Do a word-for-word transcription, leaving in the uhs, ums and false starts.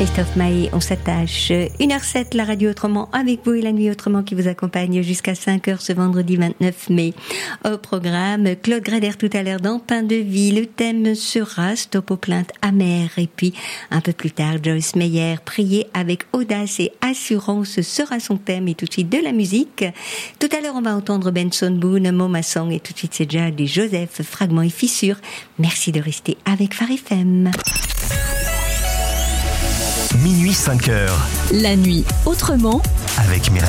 Christophe Maé, on s'attache. une heure sept, la radio autrement avec vous et la nuit autrement qui vous accompagne jusqu'à cinq heures ce vendredi vingt-neuf mai. Au programme, Claude Grader tout à l'heure dans Pain de Vie. Le thème sera Stop aux plaintes amères. Et puis, un peu plus tard, Joyce Meyer, Prier avec audace et assurance sera son thème et tout de suite de la musique. Tout à l'heure, on va entendre Benson Boone, Moma Song et tout de suite c'est déjà des Joseph, Fragments et Fissures. Merci de rester avec Phare F M. Minuit cinq heures. La nuit autrement avec Mireille.